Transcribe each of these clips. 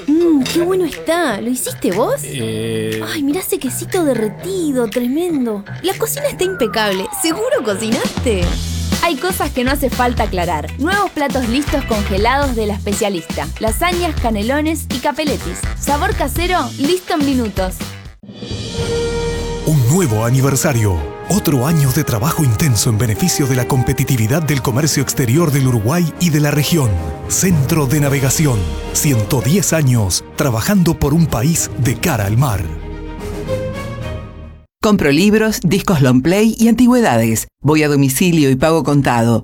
Qué bueno está. ¿Lo hiciste vos? Ay, mirá ese quesito derretido, tremendo. La cocina está impecable. ¿Seguro cocinaste? Hay cosas que no hace falta aclarar. Nuevos platos listos congelados de La Especialista. Lasañas, canelones y capeletis. Sabor casero, listo en minutos. Un nuevo aniversario. Otro año de trabajo intenso en beneficio de la competitividad del comercio exterior del Uruguay y de la región. Centro de Navegación. 110 años trabajando por un país de cara al mar. Compro libros, discos long play y antigüedades. Voy a domicilio y pago contado.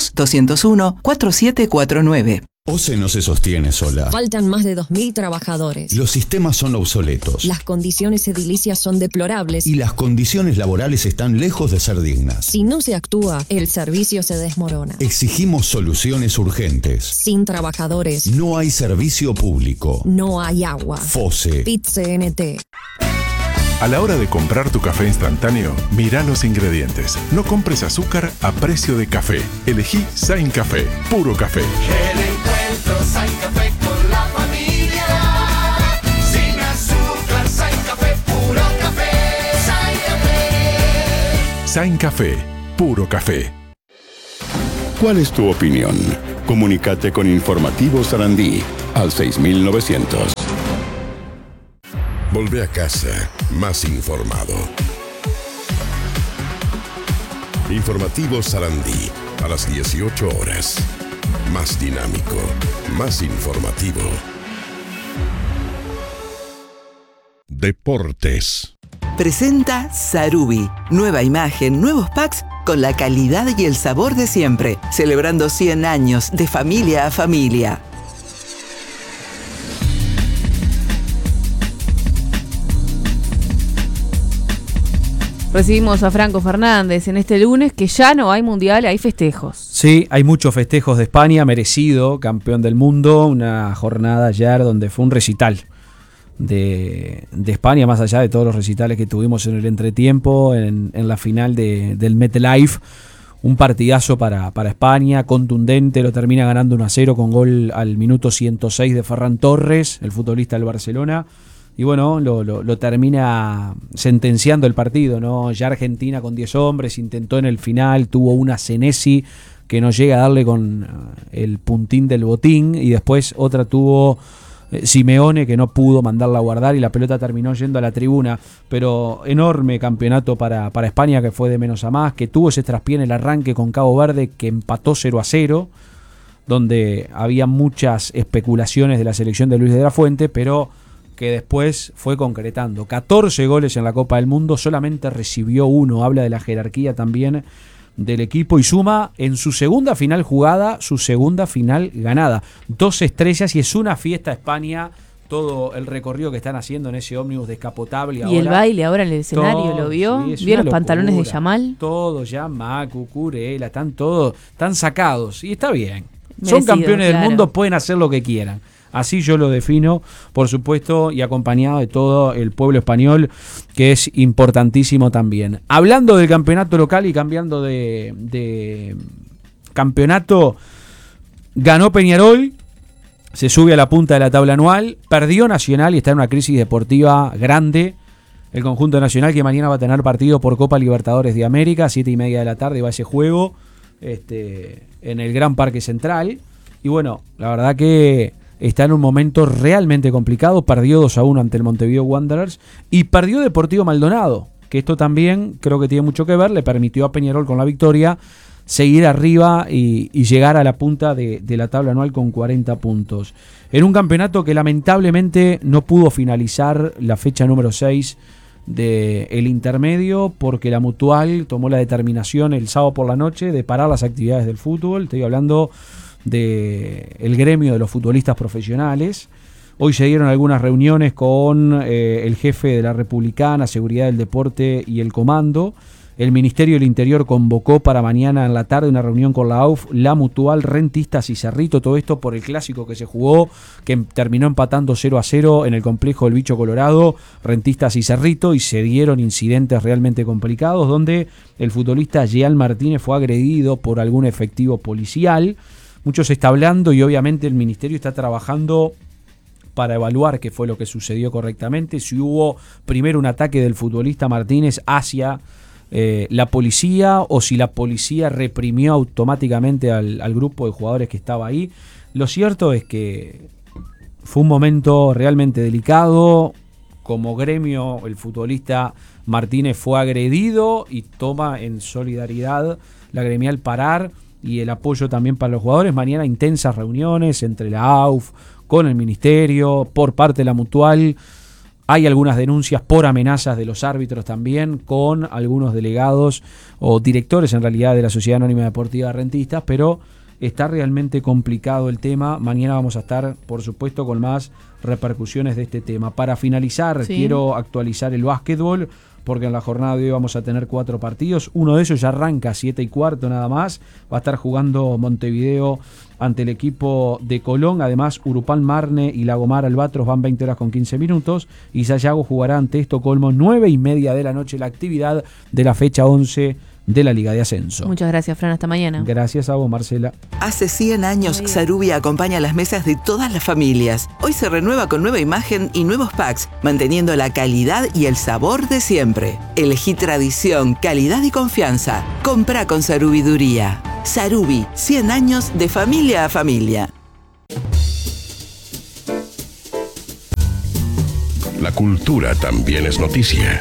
2-201-4749. OCE no se sostiene sola. Faltan más de 2.000 trabajadores. Los sistemas son obsoletos. Las condiciones edilicias son deplorables. Y las condiciones laborales están lejos de ser dignas. Si no se actúa, el servicio se desmorona. Exigimos soluciones urgentes. Sin trabajadores. No hay servicio público. No hay agua. FOSE. PIT-CNT. A la hora de comprar tu café instantáneo, mira los ingredientes. No compres azúcar a precio de café. Elegí Sain Café, puro café. El encuentro Sain Café con la familia. Sin azúcar, Sain Café, puro café. Sain Café. Sain Café, puro café. ¿Cuál es tu opinión? Comunícate con Informativo Sarandí al 6900. Volvé a casa más informado. Informativo Sarandí a las 18 horas. Más dinámico, más informativo. Deportes. Presenta Sarubi. Nueva imagen, nuevos packs con la calidad y el sabor de siempre. Celebrando 100 años de familia a familia. Recibimos a Franco Fernández en este lunes, que ya no hay mundial, hay festejos. Sí, hay muchos festejos de España, merecido, campeón del mundo, una jornada ayer donde fue un recital de España, más allá de todos los recitales que tuvimos en el entretiempo, en la final del MetLife, un partidazo para España, contundente, lo termina ganando 1-0 con gol al minuto 106 de Ferran Torres, el futbolista del Barcelona. Y bueno, lo termina sentenciando el partido, ¿no? Ya Argentina con 10 hombres intentó en el final, tuvo una Senesi que no llega a darle con el puntín del botín, y después otra tuvo Simeone que no pudo mandarla a guardar y la pelota terminó yendo a la tribuna. Pero enorme campeonato para España, que fue de menos a más, que tuvo ese traspié en el arranque con Cabo Verde, que empató 0-0, donde había muchas especulaciones de la selección de Luis de la Fuente, pero que después fue concretando. 14 goles en la Copa del Mundo, solamente recibió 1, habla de la jerarquía también del equipo, y suma en su segunda final jugada, su segunda final ganada. 2 estrellas, y es una fiesta España, todo el recorrido que están haciendo en ese ómnibus descapotable. Y ahora, el baile ahora en el escenario, todo, ¿lo vio? Sí, ¿vio los pantalones de Yamal? Todos, Yamal, Cucurella, están sacados, y está bien. Merecido, son campeones del mundo, pueden hacer lo que quieran. Así yo lo defino, por supuesto, y acompañado de todo el pueblo español, que es importantísimo también. Hablando del campeonato local y cambiando de campeonato, ganó Peñarol, se sube a la punta de la tabla anual, perdió Nacional y está en una crisis deportiva grande. El conjunto nacional, que mañana va a tener partido por Copa Libertadores de América, 7:30 de la tarde va ese juego en el Gran Parque Central. Y bueno, la verdad que está en un momento realmente complicado. Perdió 2-1 ante el Montevideo Wanderers y perdió Deportivo Maldonado, que esto también creo que tiene mucho que ver. Le permitió a Peñarol, con la victoria, seguir arriba y llegar a la punta de la tabla anual con 40 puntos. En un campeonato que lamentablemente no pudo finalizar la fecha número 6 del intermedio, porque la Mutual tomó la determinación el sábado por la noche de parar las actividades del fútbol. Estoy hablando del gremio de los futbolistas profesionales. Hoy se dieron algunas reuniones con el jefe de la Republicana, Seguridad del Deporte y el Comando. El Ministerio del Interior convocó para mañana en la tarde una reunión con la AUF, la Mutual, Rentistas y Cerrito. Todo esto por el clásico que se jugó, que terminó empatando 0-0 en el complejo del Bicho Colorado, Rentistas y Cerrito, y se dieron incidentes realmente complicados, donde el futbolista Jean Martínez fue agredido por algún efectivo policial. Mucho se está hablando, y obviamente el Ministerio está trabajando para evaluar qué fue lo que sucedió correctamente, si hubo primero un ataque del futbolista Martínez hacia la policía o si la policía reprimió automáticamente al grupo de jugadores que estaba ahí. Lo cierto es que fue un momento realmente delicado. Como gremio, el futbolista Martínez fue agredido y toma en solidaridad la gremial parar y el apoyo también para los jugadores. Mañana intensas reuniones entre la AUF, con el ministerio, por parte de la Mutual. Hay algunas denuncias por amenazas de los árbitros también, con algunos delegados o directores en realidad de la Sociedad Anónima Deportiva de Rentistas, pero está realmente complicado el tema. Mañana vamos a estar, por supuesto, con más repercusiones de este tema. Para finalizar, quiero actualizar el básquetbol, porque en la jornada de hoy vamos a tener 4 partidos. Uno de ellos ya arranca a 7:15 nada más. Va a estar jugando Montevideo ante el equipo de Colón. Además, Urupán Marne y Lagomar Albatros van 20 horas con 15 minutos. Y Sayago jugará ante Estocolmo 9:30 de la noche, la actividad de la fecha 11 de la Liga de Ascenso. Muchas gracias, Fran. Hasta mañana. Gracias a vos, Marcela. Hace 100 años, Sarubi acompaña las mesas de todas las familias. Hoy se renueva con nueva imagen y nuevos packs, manteniendo la calidad y el sabor de siempre. Elegí tradición, calidad y confianza. Comprá con Sarubiduría. Sarubi, 100 años de familia a familia. La cultura también es noticia.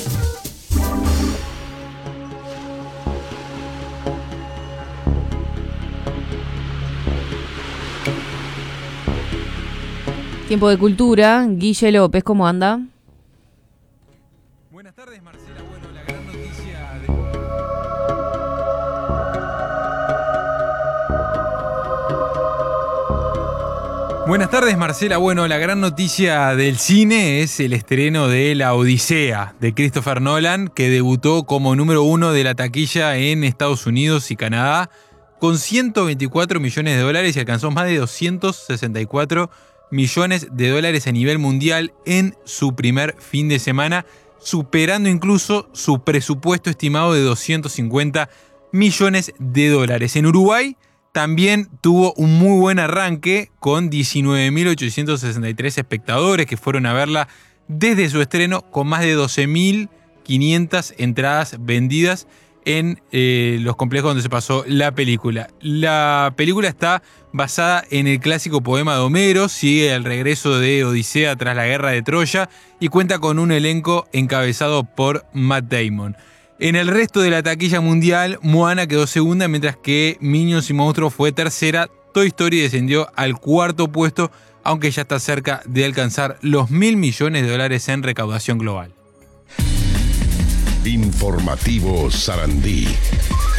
Tiempo de cultura. Guille López, ¿cómo anda? Buenas tardes, Marcela. Bueno, la gran noticia Buenas tardes, Marcela. Bueno, la gran noticia del cine es el estreno de La Odisea, de Christopher Nolan, que debutó como número 1 de la taquilla en Estados Unidos y Canadá, con $124 millones y alcanzó más de $264 millones a nivel mundial en su primer fin de semana, superando incluso su presupuesto estimado de $250 millones. En Uruguay también tuvo un muy buen arranque, con 19.863 espectadores que fueron a verla desde su estreno, con más de 12.500 entradas vendidas en los complejos donde se pasó la película. La película está basada en el clásico poema de Homero, sigue el regreso de Odisea tras la guerra de Troya y cuenta con un elenco encabezado por Matt Damon. En el resto de la taquilla mundial, Moana quedó segunda, mientras que Minions y Monstruos fue tercera. Toy Story descendió al 4.º puesto, aunque ya está cerca de alcanzar los $1.000 millones en recaudación global. Informativo Sarandí.